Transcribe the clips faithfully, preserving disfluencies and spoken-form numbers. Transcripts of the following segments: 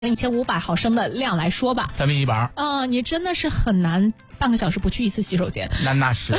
一千五百毫升的量来说吧， 三瓶一百。 嗯、呃，你真的是很难半个小时不去一次洗手间。 那那是。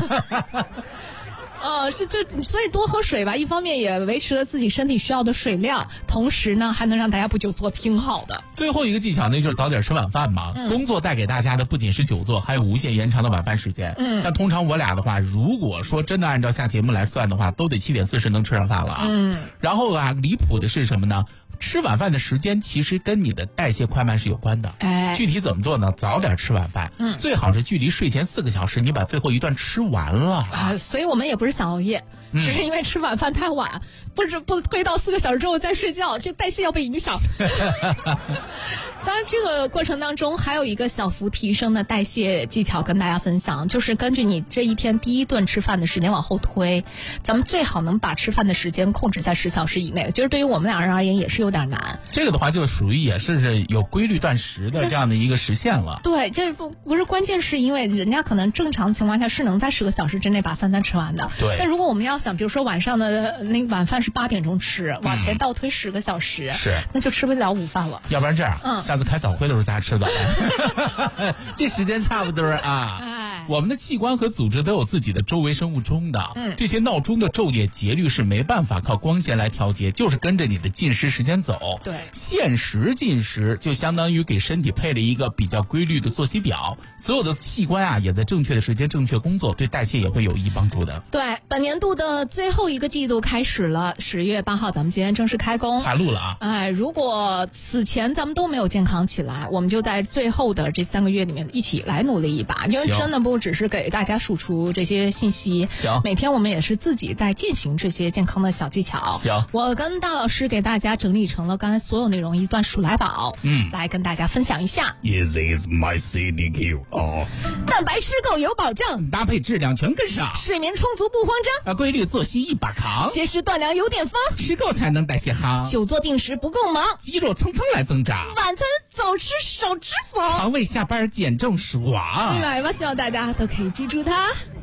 呃，是就所以多喝水吧，一方面也维持了自己身体需要的水量，同时呢还能让大家不久坐，挺好的。 最后一个技巧呢，就是早点吃晚饭嘛。嗯、工作带给大家的不仅是久坐，还有无限延长的晚饭时间。嗯，像通常我俩的话，如果说真的按照下节目来算的话，都得七点四十能吃上饭了啊。嗯，然后啊，离谱的是什么呢？吃晚饭的时间其实跟你的代谢快慢是有关的。哎，具体怎么做呢？早点吃晚饭，嗯，最好是距离睡前四个小时，你把最后一段吃完了啊。所以我们也不是想熬夜，嗯、只是因为吃晚饭太晚，不是不推到四个小时之后再睡觉，这代谢要被影响。当然，这个过程当中还有一个小幅提升的代谢技巧跟大家分享，就是根据你这一天第一顿吃饭的时间往后推，咱们最好能把吃饭的时间控制在十小时以内。就是对于我们两人而言，也是有点难。 这个的话，就属于也是有规律断食的这样的一个实现了。 对，这不不是关键，是因为人家可能正常情况下是能在十个小时之内把三餐吃完的。 对。 但如果我们要想，比如说晚上的那个晚饭是八点钟吃，往前倒推十个小时， 是、嗯， 那就吃不了午饭了。 要不然这样，嗯，下次开早会的时候大家吃早饭，这时间差不多啊。哎，我们的器官和组织都有自己的周围生物钟的，嗯，这些闹钟的昼夜节律是没办法靠光线来调节，就是跟着你的进食时间走。 对， 限时进食就相当于给身体配了一个比较规律的作息表，所有的器官啊也在正确的时间正确工作，对代谢也会有益帮助的。 对，本年度的最后一个季度开始了，十月八号咱们今天正式开工开录了啊！ 哎，如果此前咱们都没有健康起来，我们就在最后的这三个月里面一起来努力一把，因为真的不只是给大家输出这些信息， 行， 每天我们也是自己在进行这些健康的小技巧。 行， 我跟大老师给大家整理成了刚才所有内容一段数来宝，嗯，来跟大家分享一下。 It is my C D Q 哦， 蛋白质够有保障， 搭配质量全跟上， 睡眠充足不慌张， 啊，规律作息一把扛， 节食断粮有点方， 吃够才能代谢好， 久坐定时不够忙， 肌肉蹭蹭来增长， 晚餐早吃少脂肪， 肠胃下班减重爽。 来吧，希望大家都可以记住它。